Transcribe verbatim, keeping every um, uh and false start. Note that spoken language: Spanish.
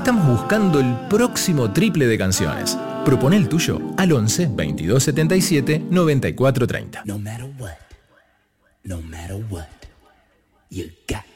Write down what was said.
Estamos buscando el próximo triple de canciones. Propone el tuyo al once, veintidós setenta y siete, noventa y cuatro treinta. No matter what, no matter what, you got